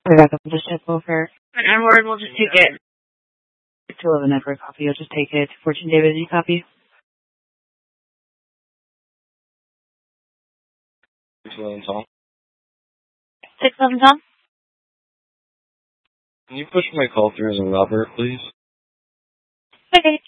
We're back up to step over. And onward, we'll just take it. 211 Edward copy. You'll just take it. 14 David, you copy? 611 Tom. 611 Tom? Can you push my call through as a Robert, please? Okay.